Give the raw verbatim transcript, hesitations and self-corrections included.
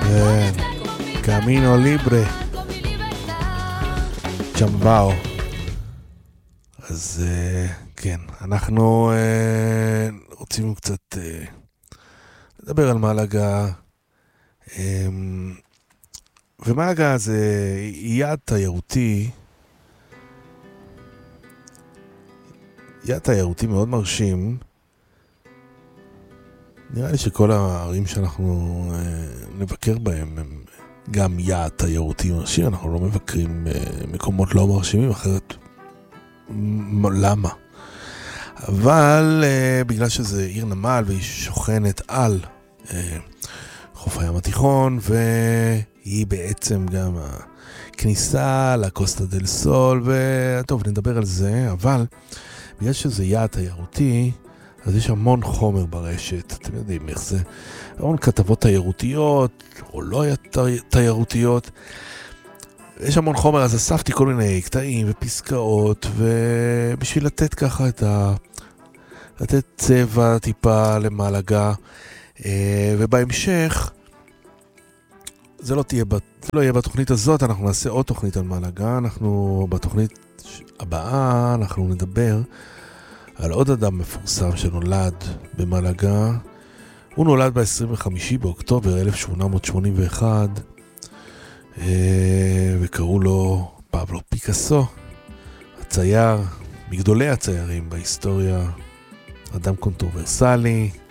קמינו ליברה, צ'מבאו. אז כן, אנחנו רוצים קצת לדבר על מלאגה, ומלאגה זה יעד תיירותי, יעד תיירותי מאוד מרשים. נראה לי שכל הערים שאנחנו נבקר בהם הם גם יעד תיירותי מרשים. אנחנו לא מבקרים מקומות לא מרשימים, אחרת למה? אבל בגלל שזה עיר נמל והיא שוכנת על חוף הים התיכון, והיא בעצם גם הכניסה לקוסטה דל סול, וטוב, נדבר על זה. אבל בגלל שזה יעד תיירותי, אז יש המון חומר ברשת, אתם יודעים איך זה, המון כתבות תיירותיות, או לא תיירותיות, יש המון חומר, אז אספתי כל מיני קטעים ופסקאות, ובשביל לתת ככה את ה... לתת צבע טיפה למלאגה, ובהמשך, זה לא תהיה, זה לא יהיה בתוכנית הזאת, אנחנו נעשה עוד תוכנית על מלאגה. אנחנו בתוכנית הבאה, אנחנו נדבר על עוד אדם מפורסם שנולד במלאגה. הוא נולד ב-עשרים וחמישה באוקטובר אלף שמונה מאות שמונים ואחת, וקראו לו פבלו פיקאסו, הצייר, מגדולי הציירים בהיסטוריה, אדם קונטרוברסלי,